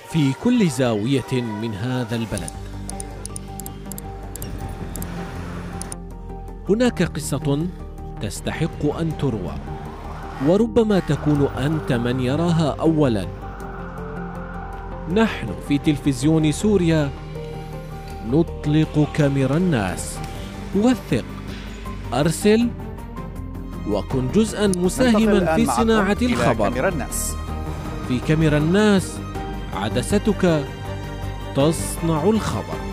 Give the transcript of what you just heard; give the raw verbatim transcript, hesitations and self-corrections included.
في كل زاوية من هذا البلد. هناك قصة تستحق أن تروى، وربما تكون أنت من يراها أولاً. نحن في تلفزيون سوريا نطلق كاميرا الناس. وثق، أرسل، وكن جزءاً مساهماً في صناعة الخبر. كاميرا الناس. في كاميرا الناس عدستك تصنع الخبر.